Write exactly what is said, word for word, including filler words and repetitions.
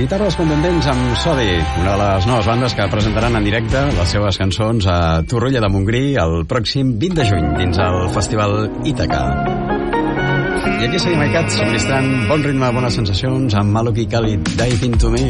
Guitarres contundents amb Sodi, una de les noves bandes que presentaran en directe les seves cançons a Torroella de Montgrí el pròxim vint de juny dins el Festival Ítaca. I aquí seguim, iCats, subministrant bon ritme, bones sensacions amb Maluki Khalid, Dive Into Me.